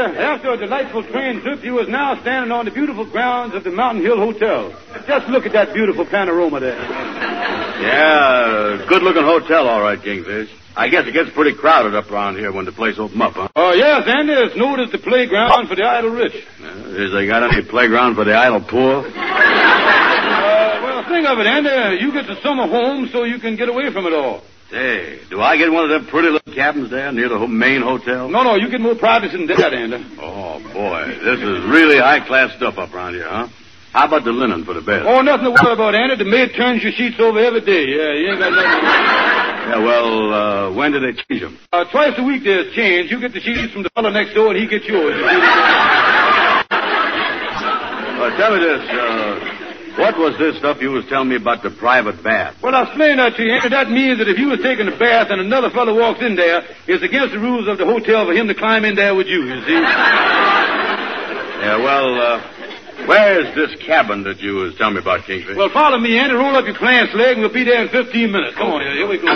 after a delightful train trip, you is now standing on the beautiful grounds of the Mountain Hill Hotel. Just look at that beautiful panorama there. Yeah, good-looking hotel, all right, Kingfish. I guess it gets pretty crowded up around here when the place opens up, huh? Oh, yes, Andy. It's known as the playground for the idle rich. Is they got any playground for the idle poor? Well, think of it, Andy. You get the summer home so you can get away from it all. Hey, do I get one of them pretty little cabins there near the main hotel? No, you get more privacy than that, Andy. Oh, boy. This is really high-class stuff up around here, huh? How about the linen for the bed? Oh, nothing to worry about, Andy. The maid turns your sheets over every day. Yeah, you ain't got nothing. Yeah, well, when do they change them? Twice a week there's change. You get the sheets from the fellow next door, and he gets yours. Tell me this, what was this stuff you was telling me about the private bath? Well, I'll explain that to you, Andy. That means that if you was taking a bath and another fellow walks in there, it's against the rules of the hotel for him to climb in there with you see? Yeah, well, where is this cabin that you was telling me about, Kingfish? Well, follow me, Andy. Roll up your pants leg, and we'll be there in 15 minutes. Come on, here we go.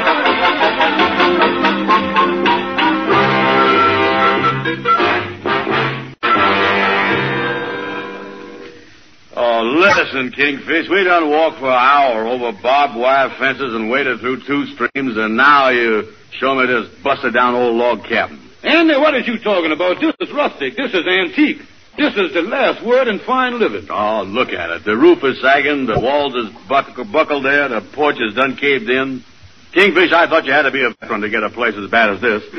Oh, listen, Kingfish, we done walked for an hour over barbed wire fences and waded through 2 streams, and now you show me this busted-down old log cabin. Andy, what is you talking about? This is rustic. This is antique. This is the last word in fine living. Oh, look at it. The roof is sagging, the walls is buckled there, the porch is done caved in. Kingfish, I thought you had to be a veteran to get a place as bad as this.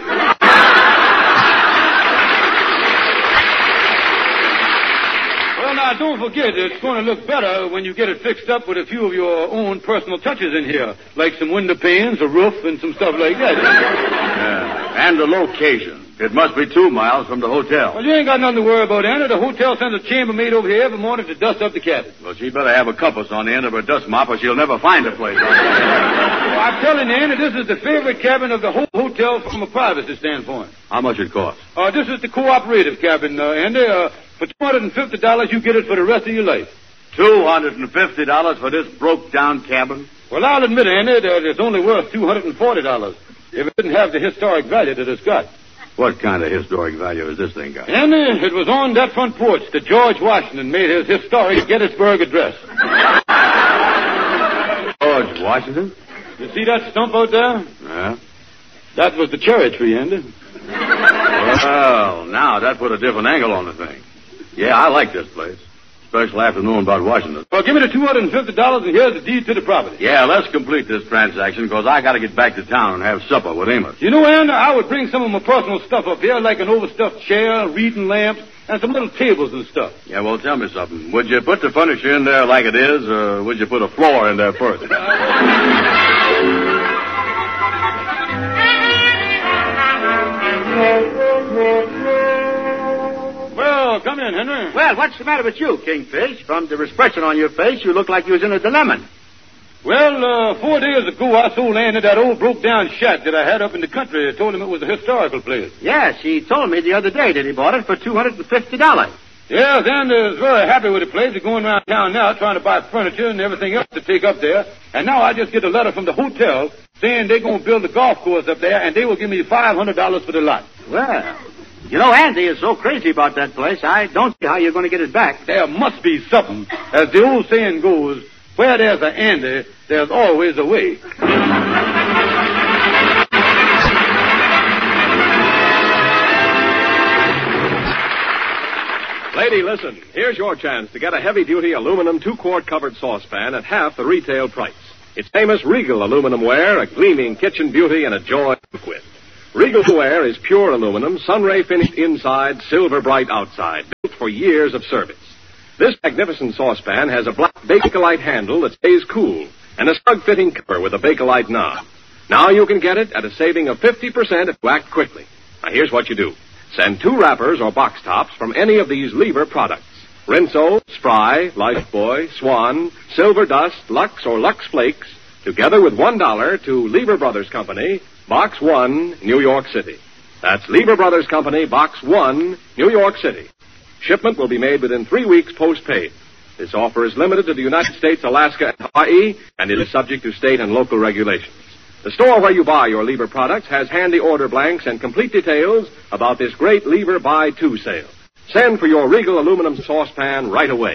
Well, now, don't forget, it's going to look better when you get it fixed up with a few of your own personal touches in here, like some window panes, a roof, and some stuff like that. Yeah, and the location. It must be 2 miles from the hotel. Well, you ain't got nothing to worry about, Anna. The hotel sends a chambermaid over here every morning to dust up the cabin. Well, she better have a compass on the end of her dust mop or she'll never find a place. Well, I'm telling you, Anna, this is the favorite cabin of the whole hotel from a privacy standpoint. How much it cost? This is the cooperative cabin, Andy. For $250, you get it for the rest of your life. $250 for this broke-down cabin? Well, I'll admit, Andy, that it's only worth $240 if it didn't have the historic value that it's got. What kind of historic value has this thing got? Andy, it was on that front porch that George Washington made his historic Gettysburg Address. George Washington? You see that stump out there? Yeah. That was the cherry tree, Andy. Well, now that put a different angle on the thing. Yeah, I like this place. Especially after knowing about Washington. Well, give me the $250 and here's the deed to the property. Yeah, let's complete this transaction because I got to get back to town and have supper with Amos. You know, Andy, I would bring some of my personal stuff up here, like an overstuffed chair, reading lamps, and some little tables and stuff. Yeah, well, tell me something. Would you put the furniture in there like it is, or would you put a floor in there first? Well, come in, Henry. Well, what's the matter with you, Kingfish? From the expression on your face, you look like you was in a dilemma. Well, 4 days ago, I sold Andy that old broke-down shack that I had up in the country. I told him it was a historical place. Yes, he told me the other day that he bought it for $250. Yeah, Andy is very happy with the place. They're going around town now trying to buy furniture and everything else to take up there. And now I just get a letter from the hotel saying they're going to build a golf course up there, and they will give me $500 for the lot. Well, you know, Andy is so crazy about that place, I don't see how you're going to get it back. There must be something. As the old saying goes, where there's an Andy, there's always a way. Lady, listen. Here's your chance to get a heavy-duty aluminum 2-quart covered saucepan at half the retail price. It's famous Regal aluminum ware, a gleaming kitchen beauty and a joy to cook with. Regal ware is pure aluminum, sunray finished inside, silver bright outside, built for years of service. This magnificent saucepan has a black Bakelite handle that stays cool and a snug-fitting cover with a Bakelite knob. Now you can get it at a saving of 50% if you act quickly. Now here's what you do. Send 2 wrappers or box tops from any of these Lever products. Rinso, Spry, Lifebuoy, Swan, Silver Dust, Lux, or Lux Flakes, together with $1 to Lever Brothers Company, Box 1, New York City. That's Lever Brothers Company, Box 1, New York City. Shipment will be made within 3 weeks post-paid. This offer is limited to the United States, Alaska, and Hawaii, and it is subject to state and local regulations. The store where you buy your Lever products has handy order blanks and complete details about this great Lever Buy 2 sale. Send for your Regal aluminum saucepan right away.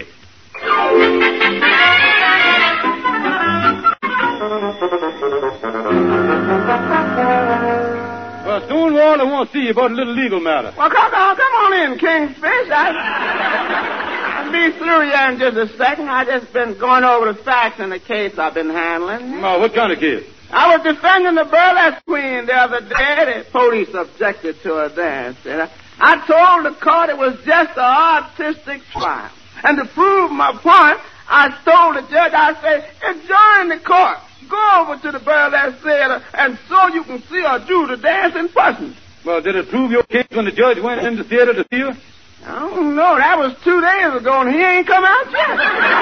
Well, Stonewall, I want to see you about a little legal matter. Well, come on in, Kingfish. I'll be through here in just a second. I just been going over the facts in the case I've been handling. Oh, what kind of case? I was defending the burlesque queen the other day. The police objected to her dance. And I told the court it was just an artistic trial. And to prove my point, I told the judge, I said, adjourn the court. Go over to the burlesque theater and so you can see her do the dance in person. Well, did it prove your case when the judge went in the theater to see her? I don't know. That was 2 days ago, and he ain't come out yet.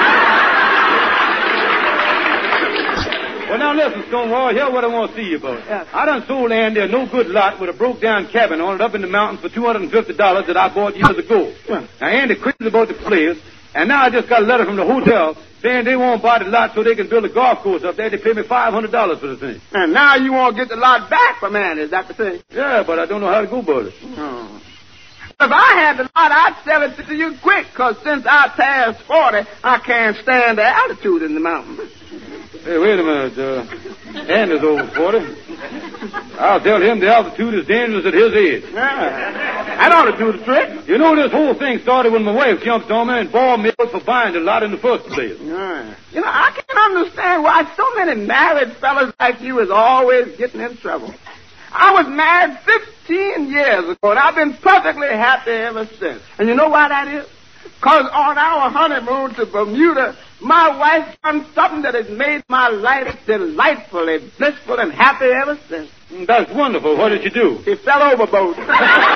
Well, now listen, Stonewall, here's what I want to see you about. Yeah. I done sold Andy a no-good lot with a broke-down cabin on it up in the mountains for $250 that I bought years ago. Yeah. Now, Andy crazy about the place, and now I just got a letter from the hotel saying they won't buy the lot so they can build a golf course up there. They pay me $500 for the thing. And now you want to get the lot back from Andy, is that the thing? Yeah, but I don't know how to go about it. Oh. If I had the lot, I'd sell it to you quick, because since I passed 40, I can't stand the altitude in the mountains. Hey, wait a minute. Andy's over 40. I'll tell him the altitude is dangerous at his age. Yeah. That ought to do the trick. You know, this whole thing started when my wife jumped on me and bore me out for buying the lot in the first place. Yeah. You know, I can't understand why so many married fellas like you is always getting in trouble. I was married 15 years ago, and I've been perfectly happy ever since. And you know why that is? Because on our honeymoon to Bermuda, my wife done something that has made my life delightfully blissful and happy ever since. That's wonderful. What did you do? She fell overboard.